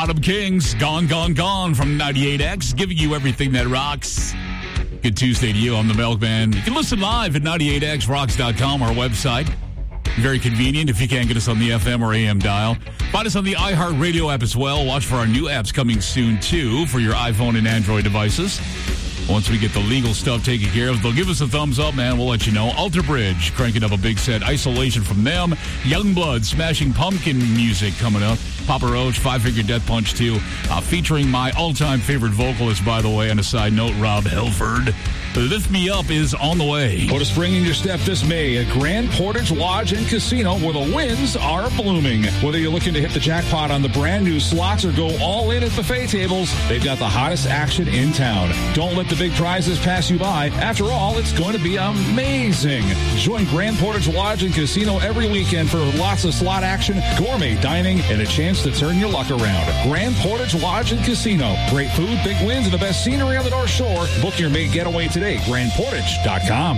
Bottom Kings, Gone, Gone, Gone from 98X, giving you everything that rocks. Good Tuesday to you. I'm the Milkman. You can listen live at 98xrocks.com, our website. Very convenient if you can't get us on the FM or AM dial. Find us on the iHeartRadio app as well. Watch for our new apps coming soon, too, for your iPhone and Android devices. Once we get the legal stuff taken care of, they'll give us a thumbs up, man. We'll let you know. Alter Bridge cranking up a big set. Isolation from them. Youngblood, Smashing Pumpkin music coming up. Papa Roach, Five Finger Death Punch 2. Featuring my all-time favorite vocalist, by the way, on a side note, Rob Halford. Lift Me Up is on the way. Put a spring in your step this May at Grand Portage Lodge and Casino, where the winds are blooming. Whether you're looking to hit the jackpot on the brand new slots or go all in at buffet tables, they've got the hottest action in town. Don't let the big prizes pass you by. After all, it's going to be amazing. Join Grand Portage Lodge and Casino every weekend for lots of slot action, gourmet dining, and a chance to turn your luck around. Grand Portage Lodge and Casino. Great food, big wins, and the best scenery on the North Shore. Book your May getaway today. GrandPortage.com.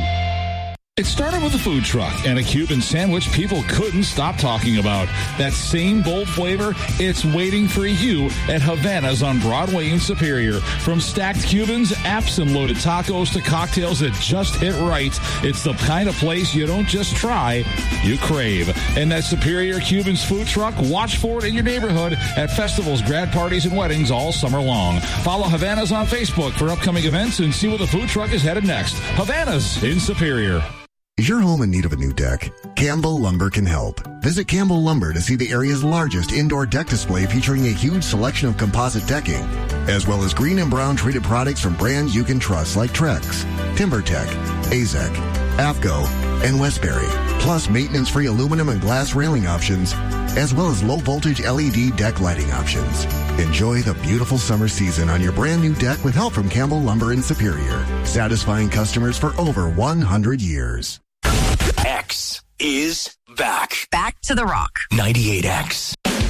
It started with a food truck and a Cuban sandwich people couldn't stop talking about. That same bold flavor, it's waiting for you at Havana's on Broadway in Superior. From stacked Cubans, apps, and loaded tacos to cocktails that just hit right, it's the kind of place you don't just try, you crave. And that Superior Cubans food truck, watch for it in your neighborhood at festivals, grad parties, and weddings all summer long. Follow Havana's on Facebook for upcoming events and see where the food truck is headed next. Havana's in Superior. Is your home in need of a new deck? Campbell Lumber can help. Visit Campbell Lumber to see the area's largest indoor deck display featuring a huge selection of composite decking, as well as green and brown treated products from brands you can trust like Trex, TimberTech, Azek, AFCO, and Westbury, plus maintenance-free aluminum and glass railing options, as well as low-voltage LED deck lighting options. Enjoy the beautiful summer season on your brand new deck with help from Campbell Lumber in Superior, satisfying customers for over 100 years. X is back. Back to the rock. 98X.